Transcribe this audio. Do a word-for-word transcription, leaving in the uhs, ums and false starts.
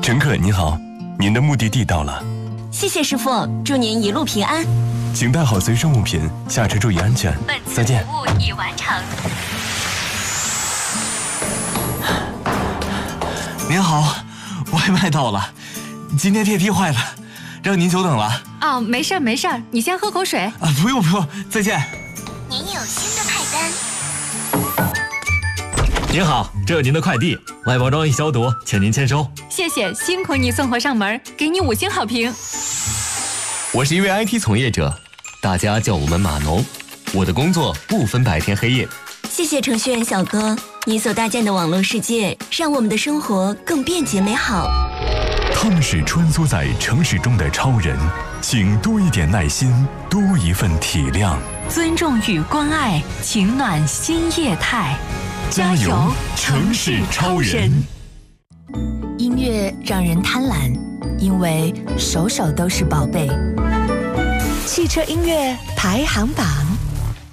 乘客您好，您的目的地到了。 谢谢师傅，祝您一路平安。 请带好随身物品，下车注意安全。再见。 服务已完成。 您好，外卖到了。今天电梯坏了，让您久等了。 哦，没事儿没事儿，你先喝口水。 啊，不用不用，再见。 您有新的派单。 您好，这有您的快递，外包装已消毒，请您签收。 谢谢，辛苦你送货上门，给你五星好评。 我是一位 I T 从业者，大家叫我们码农。我的工作不分白天黑夜。 谢谢程序员小哥，你所搭建的网络世界，让我们的生活更便捷美好。 他们是穿梭在城市中的超人，请多一点耐心，多一份体谅， 尊重与关爱，情暖新业态。 加油，城市超人！ 音乐让人贪婪，因为首首都是宝贝。汽车音乐排行榜。